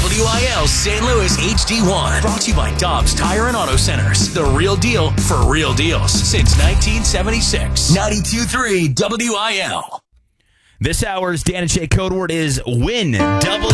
WIL St. Louis HD1. Brought to you by Dobbs Tire and Auto Centers. The real deal for real deals since 1976. 92.3 WIL. This hour's Dan and Shay code word is win.